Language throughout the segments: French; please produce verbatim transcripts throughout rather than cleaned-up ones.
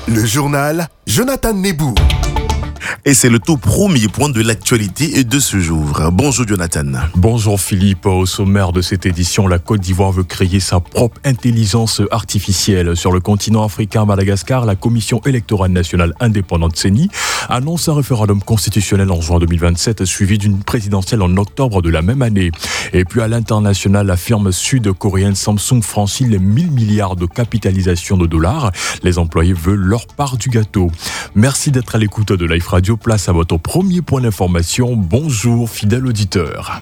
Le journal Jonathan Nebou. Et c'est le tout premier point de l'actualité de ce jour. Bonjour Jonathan. Bonjour Philippe. Au sommaire de cette édition, la Côte d'Ivoire veut créer sa propre intelligence artificielle. Sur le continent africain, Madagascar, la Commission électorale nationale indépendante C E N I annonce un référendum constitutionnel en juin deux mille vingt-sept, suivi d'une présidentielle en octobre de la même année. Et puis à l'international, la firme sud-coréenne Samsung franchit les mille milliards de capitalisation de dollars. Les employés veulent leur part du gâteau. Merci d'être à l'écoute de Life Radio. Place à votre premier point d'information. Bonjour, fidèle auditeur.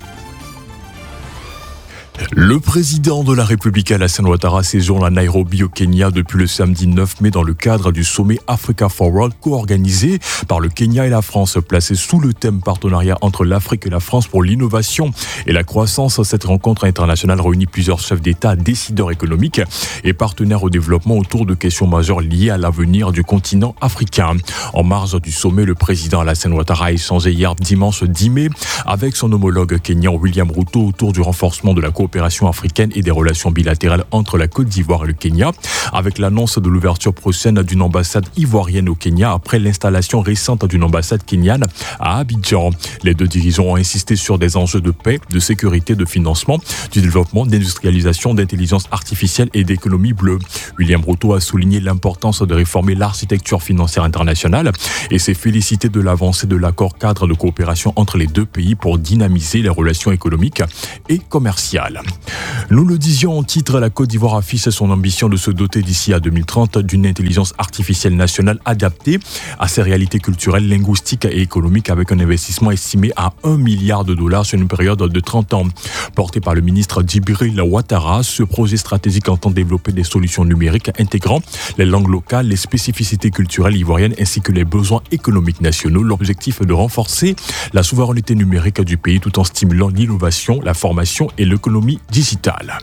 Le président de la République Alassane Ouattara séjourne à Nairobi au Kenya depuis le samedi neuf mai dans le cadre du sommet Africa Forward co-organisé par le Kenya et la France, placé sous le thème partenariat entre l'Afrique et la France pour l'innovation et la croissance. Cette rencontre internationale réunit plusieurs chefs d'État, décideurs économiques et partenaires au développement autour de questions majeures liées à l'avenir du continent africain. En marge du sommet, le président Alassane Ouattara a échangé hier dimanche dix mai avec son homologue kenyan William Ruto autour du renforcement de la coopération coopération africaine et des relations bilatérales entre la Côte d'Ivoire et le Kenya, avec l'annonce de l'ouverture prochaine d'une ambassade ivoirienne au Kenya après l'installation récente d'une ambassade kenyane à Abidjan. Les deux dirigeants ont insisté sur des enjeux de paix, de sécurité, de financement, du développement, d'industrialisation, d'intelligence artificielle et d'économie bleue. William Ruto a souligné l'importance de réformer l'architecture financière internationale et s'est félicité de l'avancée de l'accord cadre de coopération entre les deux pays pour dynamiser les relations économiques et commerciales. Nous le disions en titre, la Côte d'Ivoire affiche son ambition de se doter d'ici à deux mille trente d'une intelligence artificielle nationale adaptée à ses réalités culturelles, linguistiques et économiques, avec un investissement estimé à un milliard de dollars sur une période de trente ans. Porté par le ministre Djibril Ouattara, ce projet stratégique entend développer des solutions numériques intégrant les langues locales, les spécificités culturelles ivoiriennes ainsi que les besoins économiques nationaux. L'objectif est de renforcer la souveraineté numérique du pays tout en stimulant l'innovation, la formation et l'économie digitale.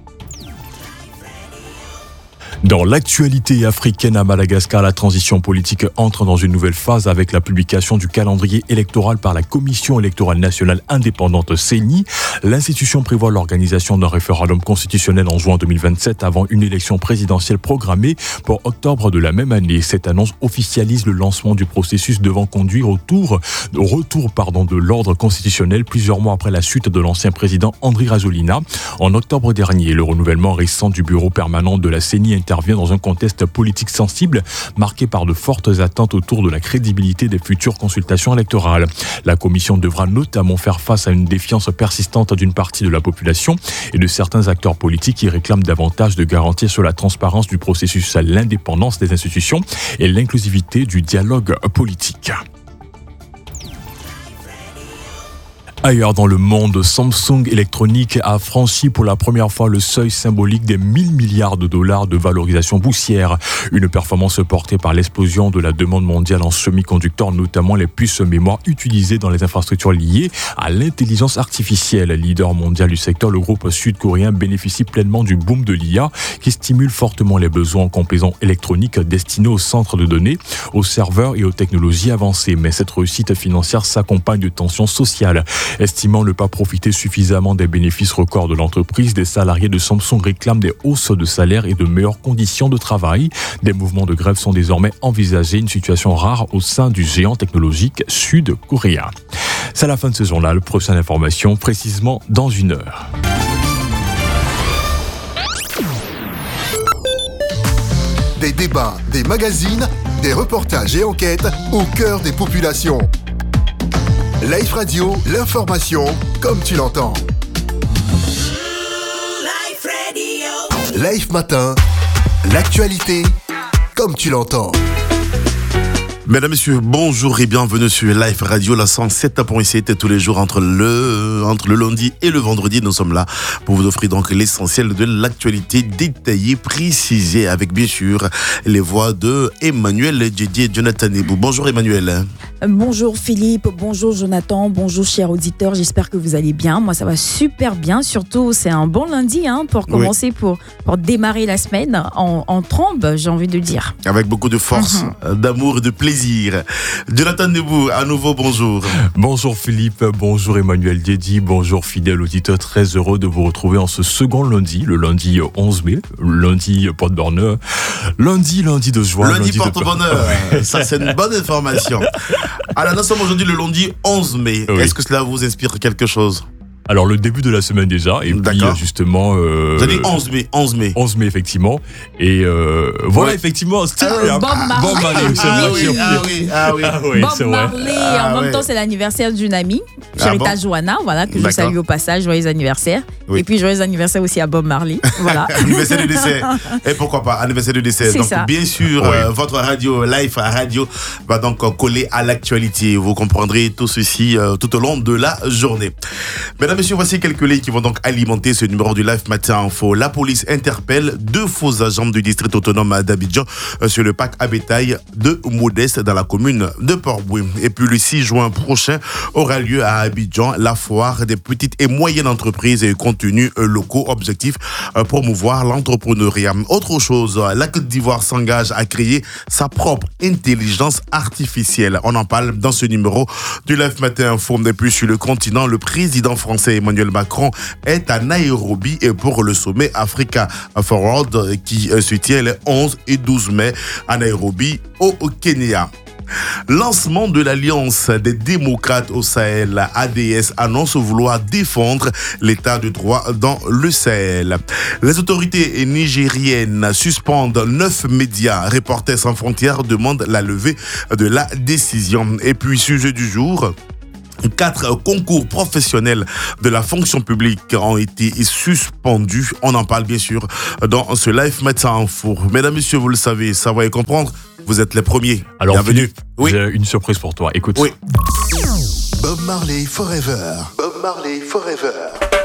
Dans l'actualité africaine à Madagascar, la transition politique entre dans une nouvelle phase avec la publication du calendrier électoral par la Commission électorale nationale indépendante C E N I. L'institution prévoit l'organisation d'un référendum constitutionnel en juin deux mille vingt-sept avant une élection présidentielle programmée pour octobre de la même année. Cette annonce officialise le lancement du processus devant conduire au, tour, au retour pardon, de l'ordre constitutionnel plusieurs mois après la chute de l'ancien président Andry Rajoelina. En octobre dernier, le renouvellement récent du bureau permanent de la C E N I intervient dans un contexte politique sensible marqué par de fortes attentes autour de la crédibilité des futures consultations électorales. La commission devra notamment faire face à une défiance persistante d'une partie de la population et de certains acteurs politiques qui réclament davantage de garanties sur la transparence du processus, l'indépendance des institutions et l'inclusivité du dialogue politique. Ailleurs dans le monde, Samsung Electronics a franchi pour la première fois le seuil symbolique des mille milliards de dollars de valorisation boursière. Une performance portée par l'explosion de la demande mondiale en semi-conducteurs, notamment les puces mémoire utilisées dans les infrastructures liées à l'intelligence artificielle. Leader mondial du secteur, le groupe sud-coréen bénéficie pleinement du boom de l'I A qui stimule fortement les besoins en composants électroniques destinés aux centres de données, aux serveurs et aux technologies avancées. Mais cette réussite financière s'accompagne de tensions sociales. Estimant ne pas profiter suffisamment des bénéfices records de l'entreprise, des salariés de Samsung réclament des hausses de salaire et de meilleures conditions de travail. Des mouvements de grève sont désormais envisagés, une situation rare au sein du géant technologique sud-coréen. C'est la fin de ce journal. Prochaine information, précisément dans une heure. Des débats, des magazines, des reportages et enquêtes au cœur des populations. Life Radio, l'information comme tu l'entends. Life Radio. Life Matin, l'actualité comme tu l'entends. Mesdames, Messieurs, bonjour et bienvenue sur Life Radio, la cent sept point sept tous les jours entre le, entre le lundi et le vendredi. Nous sommes là pour vous offrir donc l'essentiel de l'actualité détaillée, précisée avec bien sûr les voix de Emmanuel Djedi et Jonathan Nebou. Bonjour Emmanuel. Bonjour Philippe, bonjour Jonathan, bonjour chers auditeurs, j'espère que vous allez bien. Moi ça va super bien, surtout c'est un bon lundi hein, pour commencer, oui. pour, pour démarrer la semaine en, en trombe, j'ai envie de dire. Avec beaucoup de force, mm-hmm. d'amour et de plaisir. plaisir. Jonathan Debout, à nouveau, bonjour. Bonjour Philippe, bonjour Emmanuel Dédi, bonjour fidèle auditeur, très heureux de vous retrouver en ce second lundi, le lundi onze mai, lundi porte-bonheur, lundi, lundi de joie. Lundi, lundi porte-bonheur, de... ça c'est une bonne information. Alors nous sommes aujourd'hui le lundi onze mai, oui. Est-ce que cela vous inspire quelque chose ? Alors le début de la semaine déjà, et D'accord. puis justement... Euh, Vous avez dit onze mai, onze mai. onze mai effectivement, et euh, voilà ouais. effectivement... Euh, Bob Marley, Bob Marley c'est ah, vrai, oui, ah oui, ah oui, ah oui. Bob c'est Marley, vrai. en Ah même ouais. temps c'est l'anniversaire d'une amie, Ah Cherita bon Johanna, voilà, que D'accord. je salue au passage, joyeux anniversaire. Oui. Et puis joyeux anniversaire aussi à Bob Marley, voilà. Anniversaire du décès. Et pourquoi pas, anniversaire du décès. C'est Donc ça. bien sûr, Oui. euh, votre radio, Life Radio, va donc euh, coller à l'actualité. Vous comprendrez tout ceci euh, tout au long de la journée. Mesdames, messieurs, voici quelques lignes qui vont donc alimenter ce numéro du Live Matin Info. La police interpelle deux faux agents du district autonome d'Abidjan euh, sur le parc à bétail de Modeste dans la commune de Port-Bouin. Et puis le six juin prochain aura lieu à Abidjan la foire des petites et moyennes entreprises et contenus euh, locaux. Objectif, euh, promouvoir l'entrepreneuriat. Autre chose, la Côte d'Ivoire s'engage à créer sa propre intelligence artificielle. On en parle dans ce numéro du Live Matin Info. Et puis sur le continent, le président français Emmanuel Macron est à Nairobi et pour le sommet Africa Forward qui se tient les onze et douze mai à Nairobi au Kenya. Lancement de l'Alliance des démocrates au Sahel, A D S annonce vouloir défendre l'état de droit dans le Sahel. Les autorités nigériennes suspendent neuf médias. Reporters sans frontières demandent la levée de la décision. Et puis, sujet du jour... Quatre concours professionnels de la fonction publique ont été suspendus. On en parle bien sûr dans ce Live Matin Info. Mesdames, messieurs, vous le savez, savoir et comprendre, vous êtes les premiers. Alors bienvenue. Philippe, Oui. j'ai une surprise pour toi, écoute. Oui. Bob Marley Forever. Bob Marley Forever.